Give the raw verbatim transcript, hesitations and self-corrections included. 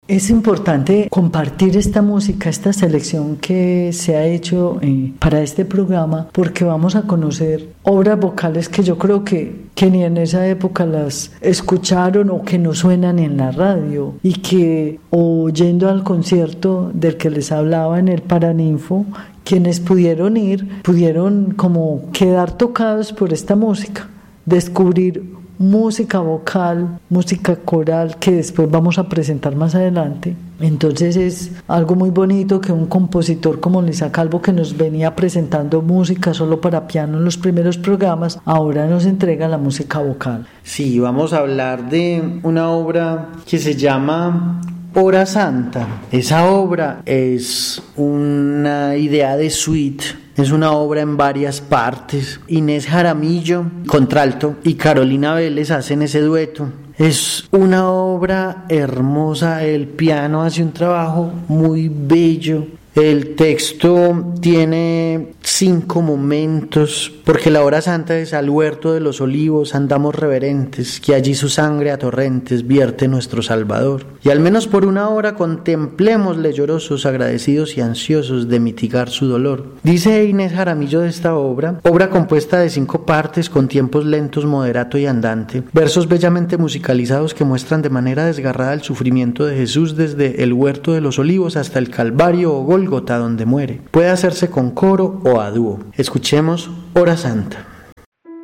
Es importante compartir esta música, esta selección que se ha hecho eh, para este programa, porque vamos a conocer obras vocales que yo creo que, que ni en esa época las escucharon o que no suenan en la radio, y que oyendo al concierto del que les hablaba en el Paraninfo, quienes pudieron ir, pudieron como quedar tocados por esta música, descubrir música vocal, música coral, que después vamos a presentar más adelante. Entonces es algo muy bonito que un compositor como Luisa Calvo, que nos venía presentando música solo para piano en los primeros programas, ahora nos entrega la música vocal. Sí, vamos a hablar de una obra que se llama Hora Santa. Esa obra es una idea de suite. Es una obra en varias partes. Inés Jaramillo, contralto, y Carolina Vélez hacen ese dueto. Es una obra hermosa, el piano hace un trabajo muy bello. El texto tiene cinco momentos, porque la hora santa es: al huerto de los olivos andamos reverentes, que allí su sangre a torrentes vierte nuestro Salvador. Y al menos por una hora contemplémosle llorosos, agradecidos y ansiosos de mitigar su dolor. Dice Inés Jaramillo de esta obra: obra compuesta de cinco partes con tiempos lentos, moderato y andante, versos bellamente musicalizados que muestran de manera desgarrada el sufrimiento de Jesús desde el huerto de los olivos hasta el Calvario o Gólgota donde muere. Puede hacerse con coro o a dúo. Escuchemos Hora Santa.